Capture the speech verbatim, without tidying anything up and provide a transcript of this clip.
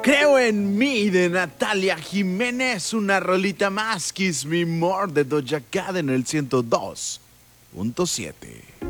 Creo en mí de Natalia Jiménez, una rolita más, Kiss Me More de Doja Cat en el ciento dos punto siete.